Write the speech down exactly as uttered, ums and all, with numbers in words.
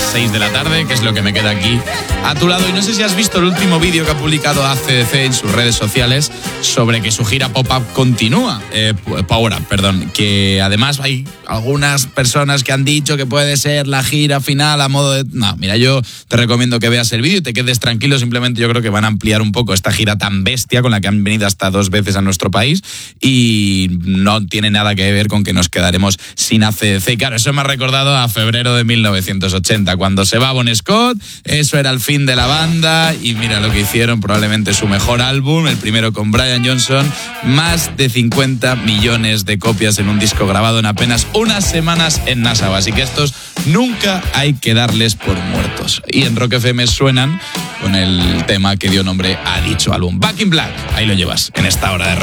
seis de la tarde, que es lo que me queda aquí a tu lado. Y no sé si has visto el último vídeo que ha publicado A C D C en sus redes sociales sobre que su gira pop-up continúa, eh, Power Up, perdón, que además hay algunas personas que han dicho que puede ser la gira final a modo de... No, mira, yo te recomiendo que veas el vídeo y te quedes tranquilo, simplemente yo creo que van a ampliar un poco esta gira tan bestia con la que han venido hasta dos veces a nuestro país y no tiene nada que ver con que nos quedaremos sin A C D C. Claro, eso me ha recordado a febrero de mil novecientos ochenta, cuando se va Bon Scott, eso era el fin de la banda y mira lo que hicieron, probablemente su mejor álbum, el primero con Brian Johnson, más de cincuenta millones de copias en un disco grabado en apenas unas semanas en Nassau, así que estos nunca hay que darles por muertos. Y en Rock F M suenan con el tema que dio nombre a dicho álbum, Back in Black. Ahí lo llevas en esta hora de